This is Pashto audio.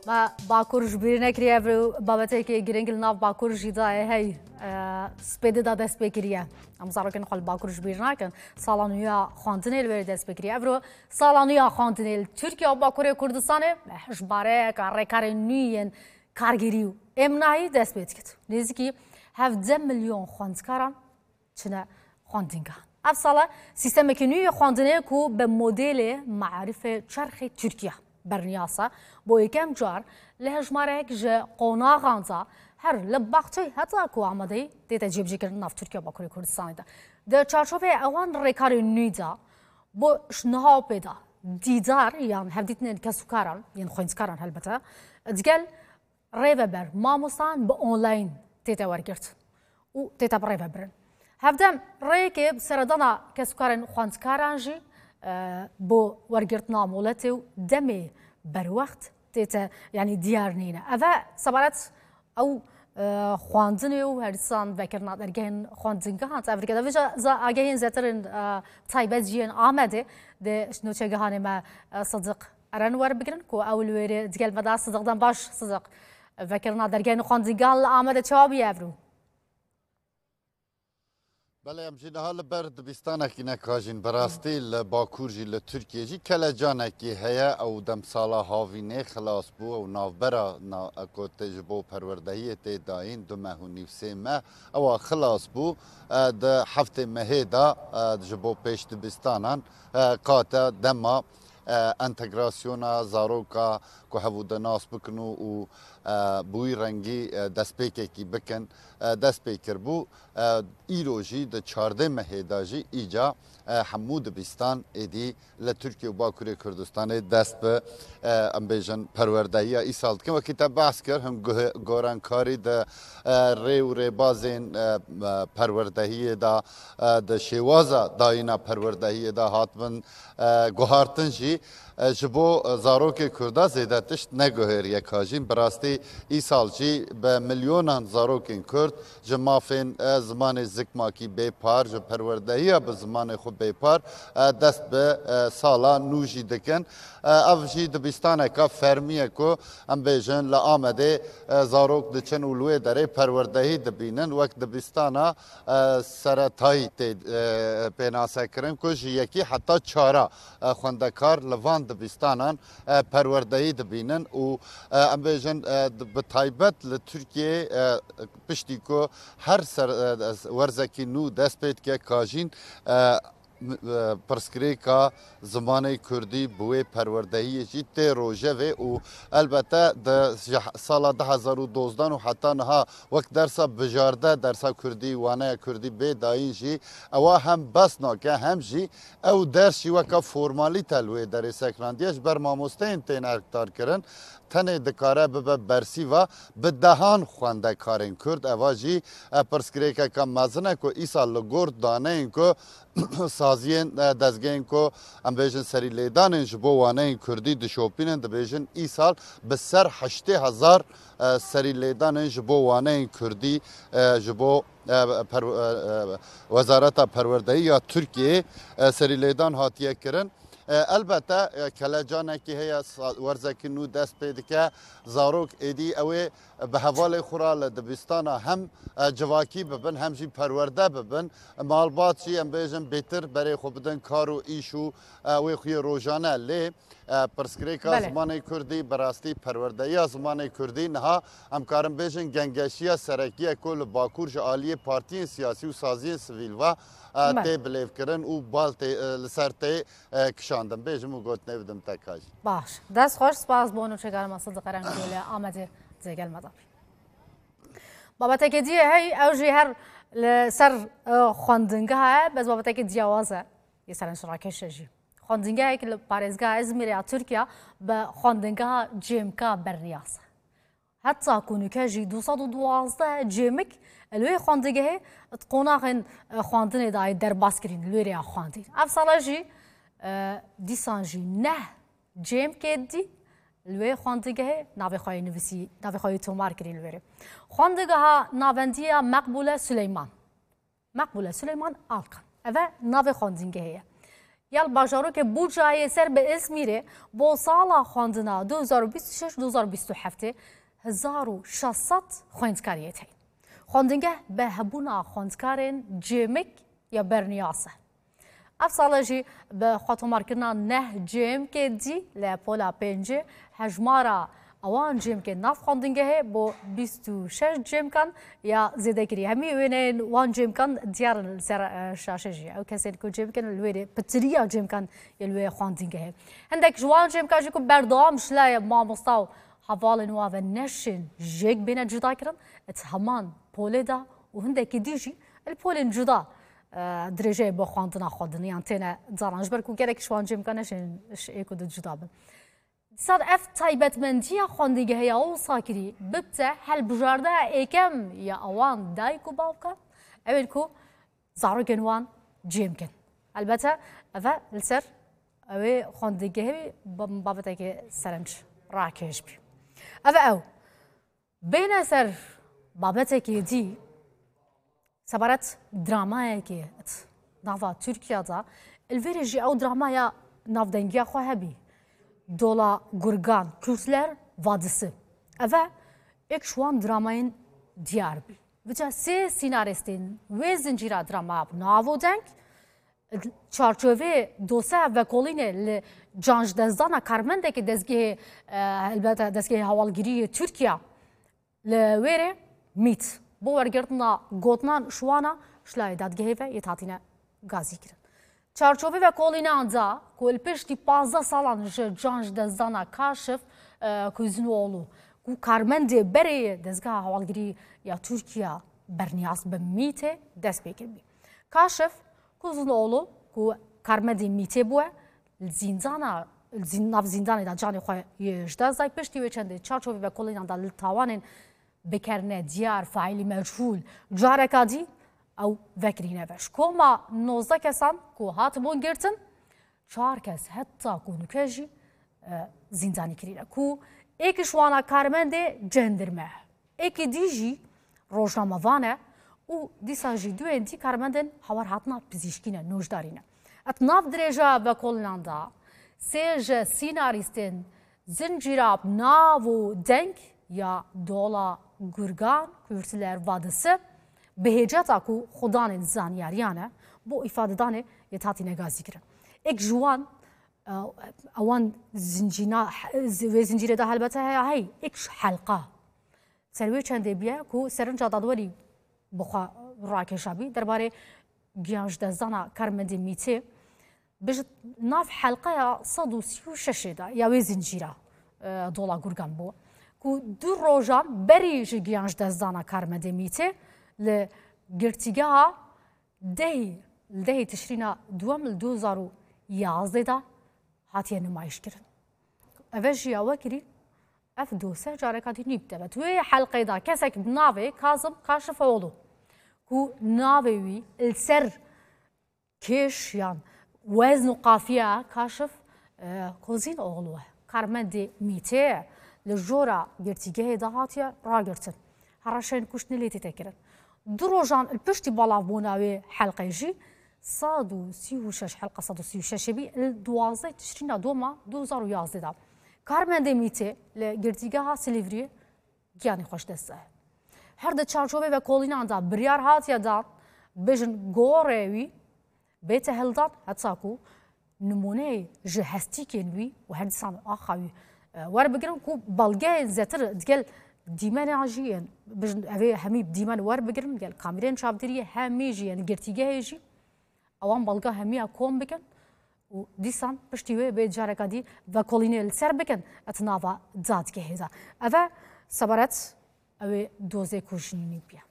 ما باکور جبیر نکریه و بابته که گرنگل ناف باکور جدای هی سپیده دا دست بکریه. ام زارکن خال باکور جبیر نکن. سالانویا خواندنیل وری دست بکریه. افرو سالانویا خواندنیل ترکیه باکور کردستانه حجباره کار نیین کارگریو. امنایی دست بکرد. نزدیکی 17 میلیون خواندکاران چنه خواندنگه. افساله سیستم کنی خواندنه کو به مدل معرف چرخ ترکیه. برنیاسا با یکم جار لهجماره که قناغانتا هر لباقتی حتی کو آماده دیت جیب جیگر ناف ترکیه با کره کردستانی دا. در چارچوب اوان ریکار نیدا با شنها پیدا دیدار یان هفدیتن کسوکاران یان خوینسکاران البته دیگل ریوبر ماموسان با آنلاین دیت ورگرد و دیت بر ریوبرن. هفدم ریکه سردانا کسوکاران خوینسکاران جی بو ورگرت نامولته و دمی بر وقت تیت یعنی دیار نینه. اول سبارت او خواندنی و هرسان بکرنا درگین خواندنگه هست. افریقا دویجا ز آگهین زترن تایبت جین آمده ده شنو چه گهانی ما صدق ارنوار بگیرن کو اول وری دیگل ودا صدق دم باش صدق بکرنا درگین خواندنگه آمده چابی افرو. بله امجین حال برد بیستانه کی نکاجین براستی لباکور جی لترکیه جی کل جانه کی هیا او دم سالا هاوینه خلاص بو او نافبرا نا اکو تجربه پروردهی تی داین دو ماه و نیف سه ماه او خلاص بو ده هفته مهه دا جبو پیش دبستانان قاتا دما انتگراسیونا زاروکا که هفود ناس بکنو و بوی رنگی دست پیکه کی بکن دست پیکر بو ایروجی ده 14 مهداجی ایجا حمود بیستان ایدی لترکیه و باکوری کردستان دست به امبیجن پروردهی ای سال که وقتی بحث کرد هم گورانکاری ده ری و ری بازین پروردهی دا ده شوازا داینا پروردهی دا هاتمن گوهارتن جی جبو زاروک کرده زیدتش نگوهر یک هاجین براستی ای سال جی به میلیونان زاروکین کرد جمافین زمان زکماکی بیپار جو پروردهی به زمان خود بیپار دست به سالا نوجی دکن افجی دبستانه که فرمیه که ام بیجن لآمده زاروک دچن اولوی داره پروردهی دبینن وقت دبستانه سرطایی پیناسه کرن که یکی حتی چارا خوندکار لوان دبستانان پروردهی دبینن و ام بیجن به تایبت لترکیه پشتی که هر ورزکی نو دست پید که کاجین پرسکری که زمان کردی بوی پروردهی جی تی روژه و البته در سال 2012 و حتی نها وقت درس بجارده درس کردی وانه کردی به داین جی او هم بس ناکه هم جی او درس جی وکا فرمالی تلوی در سکراندیش بر ماموستین تین اکتار کرن تنه دکاره به برسی و به دهان خوانده کارین کرد اواجی پرسکری که کم مزنه که ایسا لگورد دانه این که سازین دزگین که ام بیجن سری لیدانین جبو وانه این کردی دشوپینن دبیجن ای سال به سر 80,000 سری لیدانین جبو وانه این کردی جبو وزارت پروردهی یا ترکیه سری لیدان هاتیه کرن البته کلاجانه که هی ورزکی نو دست پیدا که زاروک ایدی اوی به حوال خورال دبستان هم جواکی ببن هم جی پرورده ببن مالبات چی ام بیجن بهتر برای خوب بدن کارو ایشو اوی خوی روزانه لی پرسکری که زمان کردی براستی پرورده یا زمان کردی نها همکارم بیجن گنگشی سرکی کل باکور عالی پارتی سیاسی و سازی سویل و تی بلیف کرن و بال لسر تی کشاندم بیجم و گوت نویدم تکاج باش دست خوش سپاس بونو چگرم اصد قرن دوله آمده زیگل مدار بابت که دیه هی اوجی هر سر خواندنگه های بس بابت که دیوازه یه سر انشراکش جی خواندنگه هایی که پارزگاه ازمیر یا ترکیه به خواندنگه جیمکا برنیاسه حتی کنو که جی 212 جیمک الوی خواندنگه هی تقوناقین خواندنه دای در باسکرین الوی ریا خواندین افسالا جی دیسان جی نه جیم که دی الوی خواندنگه هی ناوی خواهی نویسی ناوی خواهی تومار کرین الوی خواندنگه ها ناوندیه مقبول سلیمان آلکن اوه ناوی خواندنگه هی یال باجارو که بودجای سر به اسمیره با سال خواندنا 2026-2027 1600 خوندکاریه تی. خواندنگه به هبونا خوندکارن جیمک یا برنیاسه. افسالجی به خاطر کردن نه جیم که دی لپولا پنجه هجمارا اوان جیم که نف خواندنگه با 26 جیم کن یا زیاده کری همی وینن وان جیم کن دیار سر شاشه جی او کسی که جیم کن لویره پتریا جیم کن یلوی خواندنگه هندک جوان جیم کن جو بردام شلای ما مستاو حوال نواف نشن جيك بين جدا كرن اتهمان بولدا وهندك ديجي البولين جدا درجه بخواندنا خودن يعني تنا زارنج بركو كيرك شوان جيم كانش ايكو جدا بن صار اف تايبت من دي خواندگه هي او ساكري ببتا هل بجارده ايكم يا اوان دايكو باوكا اولكو زارو جنوان جيم كن البته افا السر اوي خواندگه هي بابتك سرنج راكش بي او بين سر بابتك دي سبارت درامايا كي نافا تركيا دا الفيرجي او درامايا ناف دنگيا خو هبي دولا گورگان کورتلر vadisi ava ek şu an dramayın diyar bi vıca se sinaristin ve zincira drama navo denk çarçove dosa ve koline le canj dezdana karmendeki dezgehi elbette dezgehi havalgiriye Türkiye le vere mit bu vergirtna gotnan şu ana şlay dadgehi ve yetatine gazi kirin çarçove ve koline anda kol peşti 15 salan canj dezdana kaşif kuzinoğlu ku karmende bere dezgah havalgiri ya Türkiye berniyas be mite dest bekirbi kaşif kuzinoğlu ku karmende mite bu zindana nav zindana da cani xoy yejda zay peşti ve çende çarçove ve koline anda ltawanin bekarne diyar faili meçhul carekadi او vekirine veş koma 19 kesan ku hatibon girtin 4 kes hatta ku nukeji zindani kirine ku ek şwana karmende cendirme ek diji rojnamavane u disaji duendi karmenden havar hatna pizişkine nojdarine at nav dereja ve kolnanda seje sinaristin zincirab navu denk ya dola gurgan kürtüler vadisi بهجتا کو خدان زانیاریانه بو ifade dane yetatine gazi kirin. Ek juan awan zincina ve zincire de halbete hay ek halqa. Selve çende biye ku serinca dadwali bukha rakeşabi derbare giyanj dezana karmedi miti bej naf halqa ya sadu siu şeşeda ya ve zincira dola gurgan bu. Ku du rojan beri ji giyanj dezana karmedi miti ل گرتیگاه ده تشرینا دوام الدوزارو یازده دا هاتیه نمایش کردن. اوشی آوکری اف دوسه جاره کاتی نیبته و توی حلقه دا کسک بناوه کازم کاشف اولو کو ناوه وی السر کش یان وزن و قافیه کاشف کوزین اولوه کارمندی میته لجورا گرتیگاه دا هاتیه را گرتن هرشین کشت نلیتی تکرن دروجان البشتي بالاف بوناوي حلقه جي صادو سيو شش حلقه صادو سيو شش بي الدوازه تشرينا دوما 2011 دا كارمن ديميتي لجرتيغا سيليفري يعني خوش دسه هر د چارچوبه و کولینان دا بریار هات یا دا بجن گورهوی بیت هلدان هتساکو نمونه جهستیکن وی و هر دسان آخوی ور بگرم کو بالگه زتر دگل دیمان عجیان بجن اوه همی دیمان ور بگرم گل کامیرین چابدریه همی جیان گرتیگه جی اوان بالگه همی اکوم بکن و دیسان پشتیوه به جارکادی و کولینه سر بکن اتناوا دادگه هدا اوه سبارت اوه دوزه کوشنی بیا